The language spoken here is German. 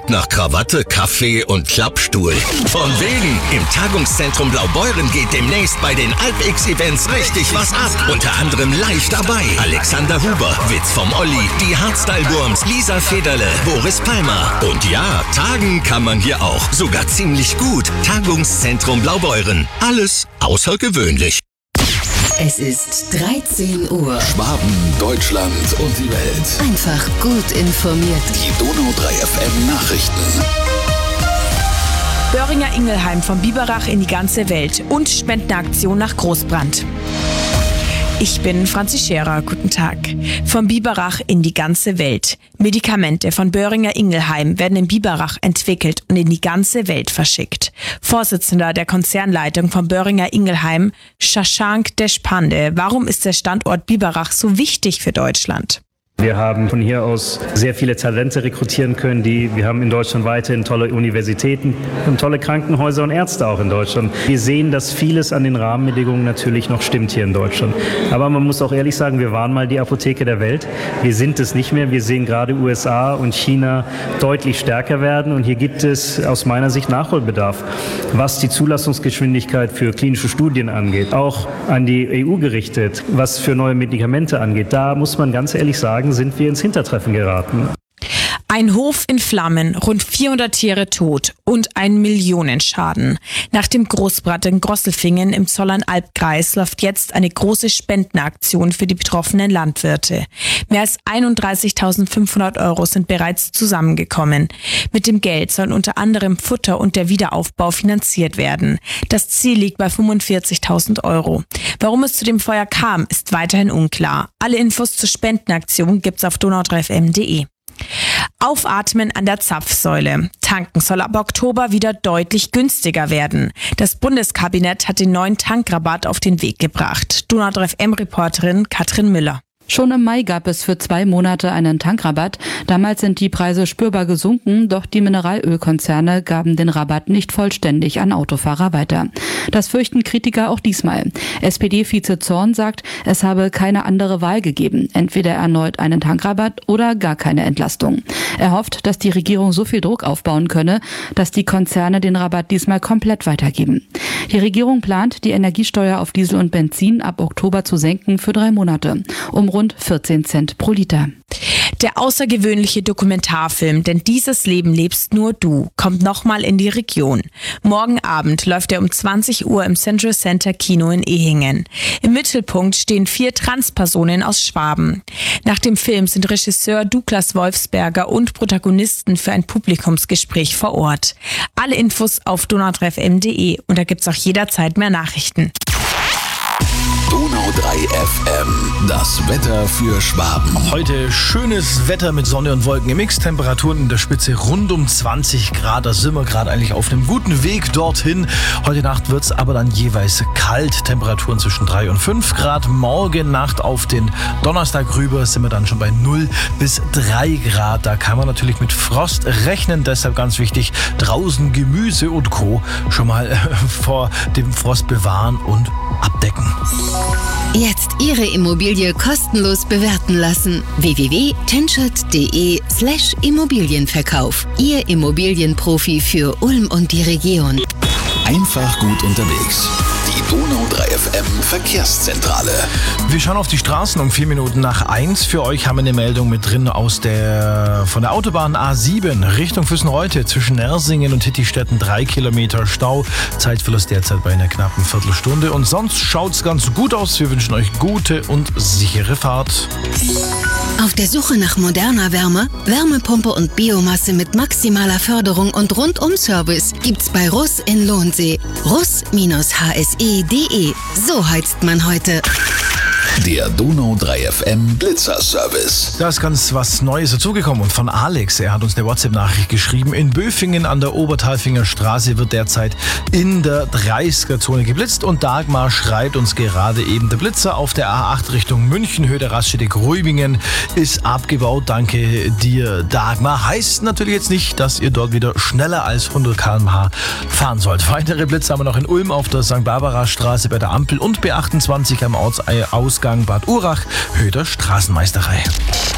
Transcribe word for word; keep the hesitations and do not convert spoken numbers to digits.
klingt nach Krawatte, Kaffee und Klappstuhl. Von wegen, im Tagungszentrum Blaubeuren geht demnächst bei den Alpx-Events richtig was ab. Unter anderem live dabei Alexander Huber, Witz vom Olli, die Hardstyle-Wurms, Lisa Federle, Boris Palmer. Und ja, tagen kann man hier auch. Sogar ziemlich gut. Tagungszentrum Blaubeuren. Alles außergewöhnlich. Es ist dreizehn Uhr. Schwaben, Deutschland und die Welt. Einfach gut informiert. Die Donau drei F M Nachrichten. Böhringer Ingelheim vom Biberach in die ganze Welt und Spendenaktion nach Großbrand. Ich bin Franzi Scherer, guten Tag. Vom Biberach in die ganze Welt. Medikamente von Böhringer Ingelheim werden in Biberach entwickelt und in die ganze Welt verschickt. Vorsitzender der Konzernleitung von Böhringer Ingelheim, Shashank Deshpande. Warum ist der Standort Biberach so wichtig für Deutschland? Wir haben von hier aus sehr viele Talente rekrutieren können. Die, wir haben in Deutschland weiterhin tolle Universitäten und tolle Krankenhäuser und Ärzte auch in Deutschland. Wir sehen, dass vieles an den Rahmenbedingungen natürlich noch stimmt hier in Deutschland. Aber man muss auch ehrlich sagen, wir waren mal die Apotheke der Welt. Wir sind es nicht mehr. Wir sehen gerade U S A und China deutlich stärker werden. Und hier gibt es aus meiner Sicht Nachholbedarf, was die Zulassungsgeschwindigkeit für klinische Studien angeht. Auch an die E U gerichtet, was für neue Medikamente angeht. Da muss man ganz ehrlich sagen, sind wir ins Hintertreffen geraten. Ein Hof in Flammen, rund vierhundert Tiere tot und ein Millionenschaden. Nach dem Großbrand in Grosselfingen im Zollernalbkreis läuft jetzt eine große Spendenaktion für die betroffenen Landwirte. Mehr als einunddreißigtausendfünfhundert Euro sind bereits zusammengekommen. Mit dem Geld sollen unter anderem Futter und der Wiederaufbau finanziert werden. Das Ziel liegt bei fünfundvierzigtausend Euro. Warum es zu dem Feuer kam, ist weiterhin unklar. Alle Infos zur Spendenaktion gibt's auf donau drei F M punkt de. Aufatmen an der Zapfsäule. Tanken soll ab Oktober wieder deutlich günstiger werden. Das Bundeskabinett hat den neuen Tankrabatt auf den Weg gebracht. Donau drei F M-Reporterin Katrin Müller. Schon im Mai gab es für zwei Monate einen Tankrabatt. Damals sind die Preise spürbar gesunken, doch die Mineralölkonzerne gaben den Rabatt nicht vollständig an Autofahrer weiter. Das fürchten Kritiker auch diesmal. S P D-Vize Zorn sagt, es habe keine andere Wahl gegeben. Entweder erneut einen Tankrabatt oder gar keine Entlastung. Er hofft, dass die Regierung so viel Druck aufbauen könne, dass die Konzerne den Rabatt diesmal komplett weitergeben. Die Regierung plant, die Energiesteuer auf Diesel und Benzin ab Oktober zu senken für drei Monate, um rund vierzehn Cent pro Liter. Der außergewöhnliche Dokumentarfilm Denn dieses Leben lebst nur du kommt nochmal in die Region. Morgen Abend läuft er um zwanzig Uhr im Central Center Kino in Ehingen. Im Mittelpunkt stehen vier Transpersonen aus Schwaben. Nach dem Film sind Regisseur Douglas Wolfsberger und Protagonisten für ein Publikumsgespräch vor Ort. Alle Infos auf donau drei F M punkt de und da gibt's auch jederzeit mehr Nachrichten. Donau drei F M, das Wetter für Schwaben. Heute schönes Wetter mit Sonne und Wolken im Mix. Temperaturen in der Spitze rund um zwanzig Grad. Da sind wir gerade eigentlich auf einem guten Weg dorthin. Heute Nacht wird es aber dann jeweils kalt. Temperaturen zwischen drei und fünf Grad. Morgen Nacht auf den Donnerstag rüber sind wir dann schon bei null bis drei Grad. Da kann man natürlich mit Frost rechnen. Deshalb ganz wichtig, draußen Gemüse und Co. schon mal vor dem Frost bewahren und abdecken. Jetzt Ihre Immobilie kostenlos bewerten lassen. w w w punkt tenschert punkt de slash Immobilienverkauf. Ihr Immobilienprofi für Ulm und die Region. Einfach gut unterwegs. Die Donau drei F M Verkehrszentrale. Wir schauen auf die Straßen um vier Minuten nach eins. Für euch haben wir eine Meldung mit drin aus der, von der Autobahn A sieben Richtung Füssenreute zwischen Nersingen und Hittistetten. Drei Kilometer Stau. Zeitverlust derzeit bei einer knappen Viertelstunde. Und sonst schaut's ganz gut aus. Wir wünschen euch gute und sichere Fahrt. Auf der Suche nach moderner Wärme, Wärmepumpe und Biomasse mit maximaler Förderung und Rundum-Service gibt's bei Russ in Lohnsee. russ H S E punkt de. So heizt man heute. Der Donau drei F M Blitzerservice. Da ist ganz was Neues dazugekommen und von Alex. Er hat uns eine WhatsApp-Nachricht geschrieben. In Böfingen an der Obertalfinger Straße wird derzeit in der dreißiger-Zone geblitzt und Dagmar schreibt uns gerade eben, der Blitzer auf der A acht Richtung München, Höhe der Raststätte Gröbingen ist abgebaut. Danke dir, Dagmar. Heißt natürlich jetzt nicht, dass ihr dort wieder schneller als hundert Kilometer pro Stunde fahren sollt. Weitere Blitze haben wir noch in Ulm auf der Sankt Barbara Straße bei der Ampel und B achtundzwanzig am Ortsausgang Bad Urach, Höhe der Straßenmeisterei.